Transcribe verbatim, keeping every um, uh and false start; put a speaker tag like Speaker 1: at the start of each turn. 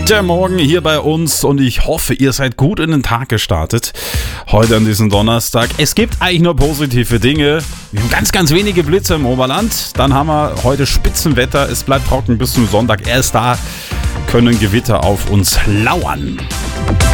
Speaker 1: Der Morgen hier bei uns und ich hoffe, ihr seid gut in den Tag gestartet. Heute an diesem Donnerstag. Es gibt eigentlich nur positive Dinge. Wir haben ganz, ganz wenige Blitze im Oberland. Dann haben wir heute Spitzenwetter. Es bleibt trocken bis zum Sonntag. Erst da können Gewitter auf uns lauern.